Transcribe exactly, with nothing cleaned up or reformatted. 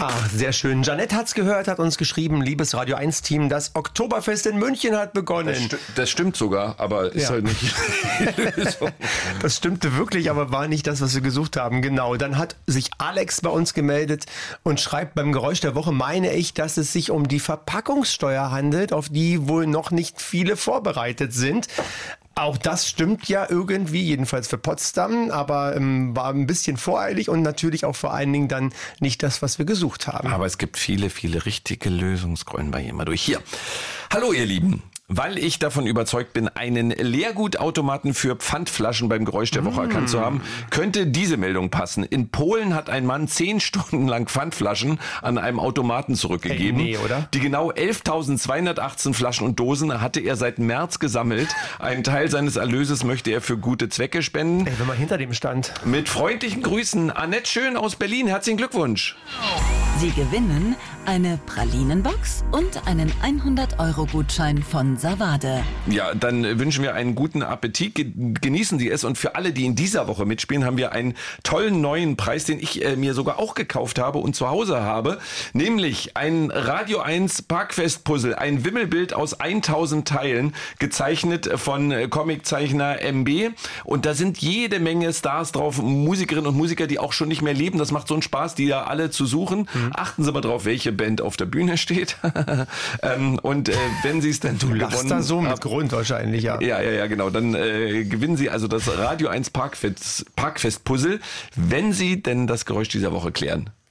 Ach, sehr schön. Janette hat's gehört, hat uns geschrieben, liebes Radio eins Team, das Oktoberfest in München hat begonnen. Das, sti- das stimmt sogar, aber ist Ja. halt nicht die Lösung. Das stimmte wirklich, aber war nicht das, was wir gesucht haben. Genau. Dann hat sich Alex bei uns gemeldet und schreibt, beim Geräusch der Woche meine ich, dass es sich um die Verpackungssteuer handelt, auf die wohl noch nicht viele vorbereitet sind. Auch das stimmt ja irgendwie, jedenfalls für Potsdam, aber ähm, war ein bisschen voreilig und natürlich auch vor allen Dingen dann nicht das, was wir gesucht haben. Aber es gibt viele, viele richtige Lösungen. Scrollen wir hier mal durch. Hier. Hallo ihr Lieben. Weil ich davon überzeugt bin, einen Leergutautomaten für Pfandflaschen beim Geräusch der Woche erkannt zu haben, könnte diese Meldung passen. In Polen hat ein Mann zehn Stunden lang Pfandflaschen an einem Automaten zurückgegeben. Hey, nee, oder? Die genau elftausendzweihundertachtzehn Flaschen und Dosen hatte er seit März gesammelt. Einen Teil seines Erlöses möchte er für gute Zwecke spenden. Ey, wenn man hinter dem stand. Mit freundlichen Grüßen, Annette Schön aus Berlin. Herzlichen Glückwunsch. Sie gewinnen eine Pralinenbox und einen hundert-Euro-Gutschein von Savade. Ja, dann wünschen wir einen guten Appetit. Ge- Genießen Sie es. Und für alle, die in dieser Woche mitspielen, haben wir einen tollen neuen Preis, den ich äh, mir sogar auch gekauft habe und zu Hause habe. Nämlich ein Radio eins Parkfest-Puzzle. Ein Wimmelbild aus tausend Teilen, gezeichnet von äh, Comiczeichner M B. Und da sind jede Menge Stars drauf, Musikerinnen und Musiker, die auch schon nicht mehr leben. Das macht so einen Spaß, die da alle zu suchen. Mhm. Achten Sie mal drauf, welche Band auf der Bühne steht. ähm, und äh, wenn Sie es dann Du lachst da so mit Grund wahrscheinlich, ja. Ja, ja, ja, genau. Dann äh, gewinnen Sie also das Radio eins Parkfest, Parkfest Puzzle, wenn Sie denn das Geräusch dieser Woche klären.